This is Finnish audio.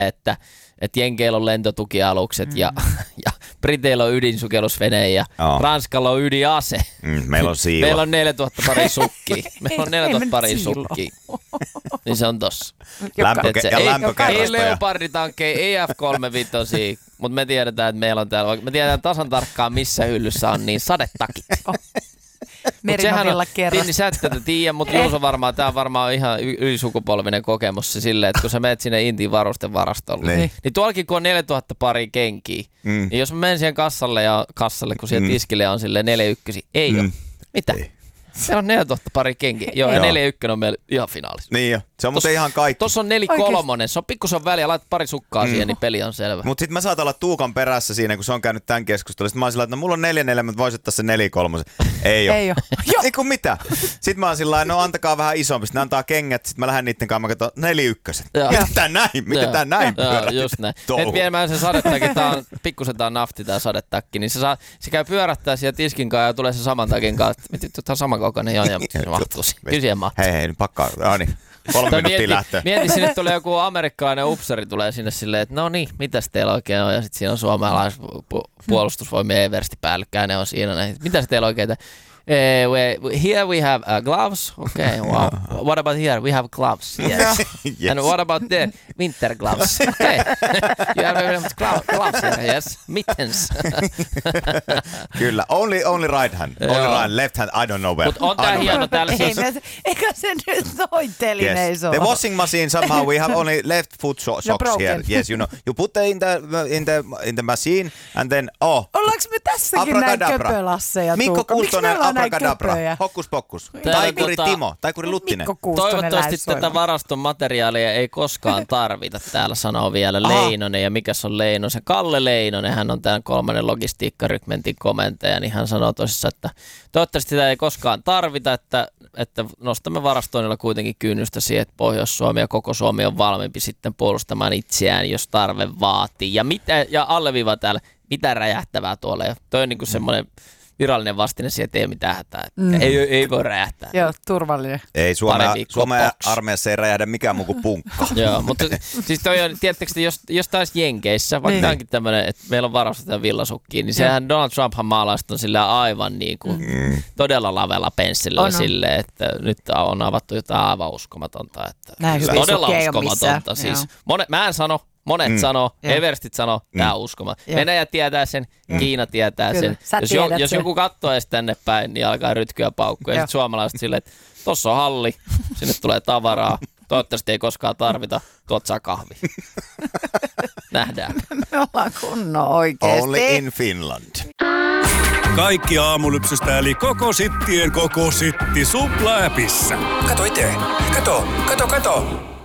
että Jenkeillä on lentotukialukset ja Briteillä on ydinsukellusvene ja Ranskalla on ydinase. Meillä on siilo. Meillä on 4000 paria sukkia. Meillä on 4000 paria sukkia. Niin se on tossa. Lämpökerrosta. Ei Leoparditankkeja, ei F-35, mutta me tiedetään, että meillä on täällä, me tiedetään tasan tarkkaan, missä hyllyssä on niin sadetakit. Merinovilla kerros. Niin sä et tätä tiedä, mutta Juuso varmaan, tää on varmaan ihan ylisukupolvinen kokemus se silleen, että kun sä menet sinne Intiin varustevarastolle, niin tuollakin kun on 4000 paria kenkiä, niin jos mä menen siihen kassalle, kun siihen tiskille on silleen 41, ei ole. Mitä? Siellä on 4000 pari kenkiä. Joo, ja 4-1 on meillä ihan finaalissa. Niin jo. Se on muuten ihan kaikki. Tuossa on 4-3. Se on pikkusen väliä. Laitat pari sukkaa siihen, niin peli on selvä. Mutta sitten mä saatan olla Tuukan perässä siinä, kun se on käynyt tämän keskustelun. Sitten mä oon sillä, että no mulla on 4-4, mutta voisi ottaa se 4-3. Ei oo. Ei oo. Ei kun mitä. Sitten mä oon sillä no antakaa vähän isompi. Sitten ne antaa kengät. Sitten mä lähden niitten kanssa. Mä katson 4-1. Miten tää näin pyörätti? Just näin. Et viemään sen sadettakin. Pikkusen tää on nafti tää sadetakki. Niin se käy pyörättää siellä tiskin kanssa ja tulee se saman takin kanssa. Tää on samankokoinen. Joo, se mahtuu. Kysiä mahtuu. Hei, nyt pakkaa. No niin. 3 minuuttia lähtee. Mieti, sinne tulee joku amerikkalainen upseri tulee sinne silleen, että no niin, mitäs teillä oikein on? Ja sitten siinä on suomalaispuolustusvoimien everstipäällikkäinen on siinä. Mitäs teillä oikein? Here we have gloves. Okay, wow. What about here? We have gloves. Yes. And what about there? Winter gloves. Okay. You have gloves here. Yes. Mittens. Kyllä. Only right hand. Only right left hand. I don't know where. Mutta on tää hieno täällä siis. Eikä se nyt noin telineis ole. The washing machine somehow we have only left foot socks here. Yes, you know. You put in the machine and then Ollaanko me tässäkin näin köpölasseja? Mikko Kuustonen, abracadabra, hokkus pokkus. Taikuri Timo, taikuri Luttinen. Toivottavasti tätä varaston materiaalia ei koskaan tarvita. Täällä sanoo vielä Leinonen. Ja mikäs on Leinonen? Kalle Leinonen, hän on tämän 3. logistiikkarykmentin komentaja, niin hän sanoo tosissaan, että toivottavasti sitä ei koskaan tarvita, että nostamme varastoinnilla kuitenkin kynnystä siihen, että Pohjois-Suomi ja koko Suomi on valmiimpi sitten puolustamaan itseään, jos tarve vaatii. Ja alleviiva täällä, mitä räjähtävää tuolla. Ja toi on niin kuin semmoinen virallinen vastine siihen, että ei ole mitään hätää. Ei voi räjähtää. Joo, turvallinen. Ei, Suomen armeijassa ei räjähdä mikään muu kuin punkka. Joo, mutta siis toi on, tiedättekö, jos taas Jenkeissä, vaikka onkin tämmöinen, että meillä on varastettu villasukkiin, niin sehän Donald Trumphan maalaiset on silleen aivan niin kuin todella lavella pensselillä silleen, että nyt on avattu jotain aivan uskomatonta. Että todella uskomatonta. Siis, mä en sano. Monet sanoo, everstit sanoo, tää on uskomaton. Venäjä tietää sen, Kiina tietää sen. Jos joku katsoo edes tänne päin, niin alkaa rytkyä paukkuja. Ja sitten suomalaiset silleen, että tossa on halli, sinne tulee tavaraa. Toivottavasti ei koskaan tarvita, tuot saa kahvi. Nähdään. Me ollaan kunnon oikeesti. Only in Finland. Kaikki aamulypsystä eli koko sittien koko sitti Supla-appissa. Kato itse. Kato.